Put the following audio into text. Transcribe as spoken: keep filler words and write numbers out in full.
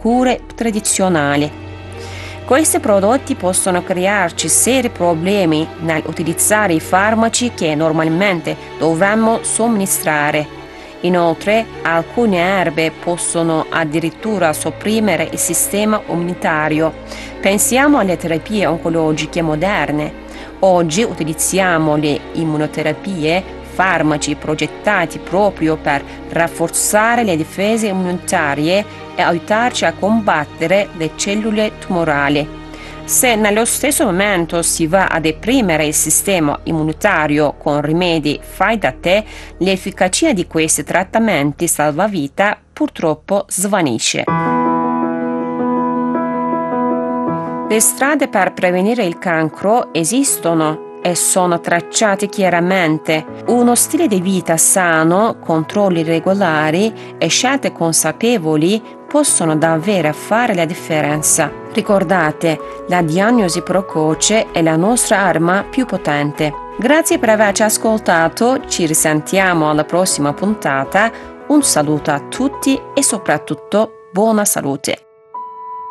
cure tradizionali. Questi prodotti possono crearci seri problemi nell'utilizzare i farmaci che normalmente dovremmo somministrare. Inoltre, alcune erbe possono addirittura sopprimere il sistema immunitario. Pensiamo alle terapie oncologiche moderne. Oggi utilizziamo le immunoterapie, farmaci progettati proprio per rafforzare le difese immunitarie e aiutarci a combattere le cellule tumorali. Se nello stesso momento si va a deprimere il sistema immunitario con rimedi fai da te, l'efficacia di questi trattamenti salvavita purtroppo svanisce. Le strade per prevenire il cancro esistono e sono tracciate chiaramente. Uno stile di vita sano, controlli regolari e scelte consapevoli possono davvero fare la differenza. Ricordate, la diagnosi precoce è la nostra arma più potente. Grazie per averci ascoltato, ci risentiamo alla prossima puntata. Un saluto a tutti e soprattutto buona salute.